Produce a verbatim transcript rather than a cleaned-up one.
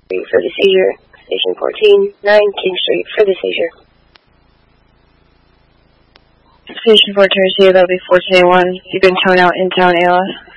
for the seizure. Station fourteen, nine King Street for the seizure. Station fourteen, that'll be fourteen A one. You can tone out in town A L S.